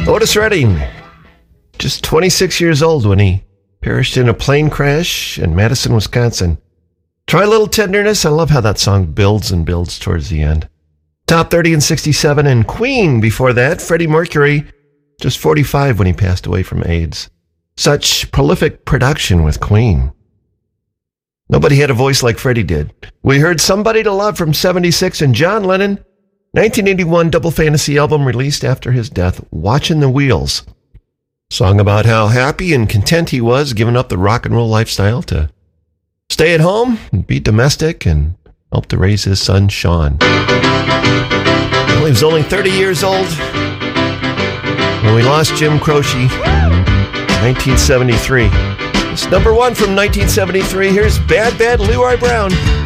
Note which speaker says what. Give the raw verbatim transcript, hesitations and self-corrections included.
Speaker 1: Otis Redding, just twenty-six years old when he perished in a plane crash in Madison, Wisconsin. Try a little tenderness. I love how that song builds and builds towards the end. Top thirty in sixty-seven, and Queen before that. Freddie Mercury, just forty-five when he passed away from AIDS. Such prolific production with Queen. Nobody had a voice like Freddie did. We heard Somebody to Love from seventy-six, and John Lennon, nineteen eighty-one double fantasy album released after his death, Watching the Wheels. Song about how happy and content he was giving up the rock and roll lifestyle to stay at home and be domestic and help to raise his son, Sean. Well, he was only thirty years old when we lost Jim Croce in nineteen seventy-three. It's number one from nineteen seventy-three. Here's Bad Bad Leroy Brown.